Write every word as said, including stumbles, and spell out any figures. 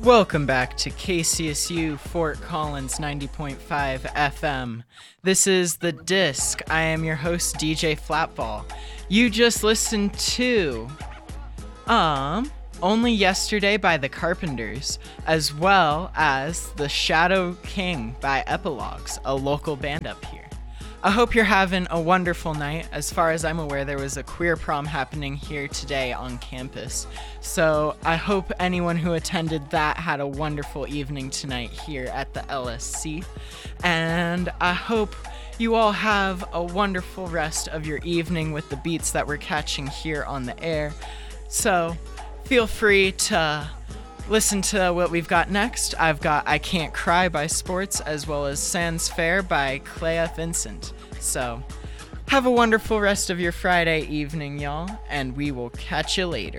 Welcome back to K C S U Fort Collins ninety point five F M. This is The Disc. I am your host, D J Flatball. You just listened to, um, Only Yesterday by The Carpenters, as well as The Shadow King by Epilogues, a local band up here. I hope you're having a wonderful night. As far as I'm aware, there was a queer prom happening here today on campus. So I hope anyone who attended that had a wonderful evening tonight here at the L S C. And I hope you all have a wonderful rest of your evening with the beats that we're catching here on the air. So feel free to listen to what we've got next. I've got I Can't Cry by Sports, as well as Sans Fair by Clea Vincent. So have a wonderful rest of your Friday evening, y'all, and we will catch you later.